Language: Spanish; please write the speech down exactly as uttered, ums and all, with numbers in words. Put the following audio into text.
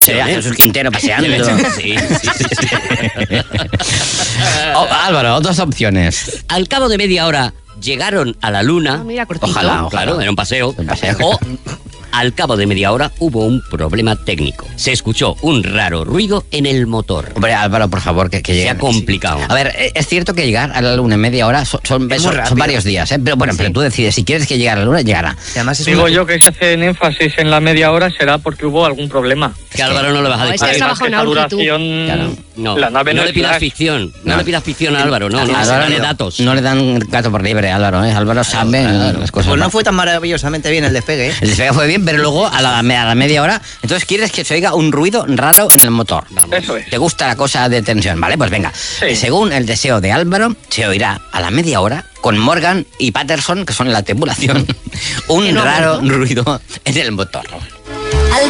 Sí, a Jesús Quintero paseando. Sí, sí, sí, sí. Oh, Álvaro, dos opciones. Al cabo de media hora llegaron a la luna. Ah, mira, cortito. Ojalá, ojalá. Claro, era un paseo. Un paseo. O al cabo de media hora hubo un problema técnico. Se escuchó un raro ruido en el motor. Hombre, Álvaro, por favor, que, que Se lleguen. ha complicado. A ver, es cierto que llegar a la luna en media hora son, son, Es son- muy rápido. son varios días, ¿eh? Pero bueno, Sí. pero tú decides, si quieres que llegue a la luna, llegará. Y además es Digo una- yo que si hacen énfasis en la media hora será porque hubo algún problema. Que Álvaro no le vas a No, es que disparar. has Además trabajado que en esa Aurki, tú. duración, Claro. No, la nave no no le es pidas flash. ficción. No, No. le pidas ficción a Álvaro, no, no. Álvaro Dale no- datos. No le dan gato por libre, Álvaro, ¿eh? Álvaro sabe las cosas. Pues no va. fue tan maravillosamente bien el despegue, ¿eh? El despegue fue bien, pero luego a la, a la media hora, entonces quieres que se oiga un ruido raro en el motor. Eso es. ¿Te gusta la cosa de tensión? Vale, pues venga. Sí. Según el deseo de Álvaro, se oirá a la media hora con Morgan y Patterson, que son la tripulación, un Que no raro aguanto. ruido en el motor.